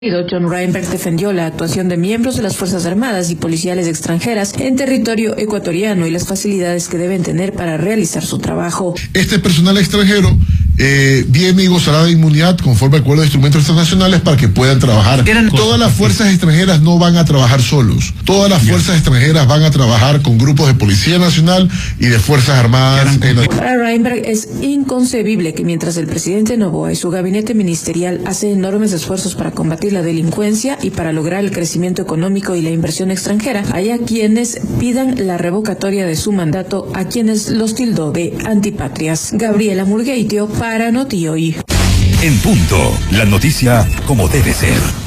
John Reinberg defendió la actuación de miembros de las Fuerzas Armadas y policiales extranjeras en territorio ecuatoriano y las facilidades que deben tener para realizar su trabajo. Este personal extranjero viene y gozará de inmunidad conforme al acuerdo de instrumentos internacionales para que puedan trabajar. Todas las fuerzas extranjeras no van a trabajar solos. Todas las fuerzas extranjeras van a trabajar con grupos de Policía Nacional y de Fuerzas Armadas. Para Reinberg es inconcebible que mientras el presidente Noboa y su gabinete ministerial hacen enormes esfuerzos para combatir la delincuencia y para lograr el crecimiento económico y la inversión extranjera, haya quienes pidan la revocatoria de su mandato a quienes los tildó de antipatrias. Gabriela Murgueitio para Noti Hoy. En punto, la noticia como debe ser.